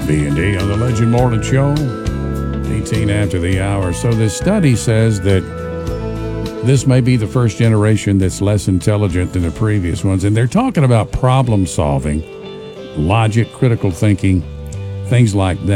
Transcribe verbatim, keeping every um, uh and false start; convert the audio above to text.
B and D on the Legend Morning Show, eighteen after the hour. So this study says that this may be the first generation that's less intelligent than the previous ones. And they're talking about problem solving, logic, critical thinking, things like that.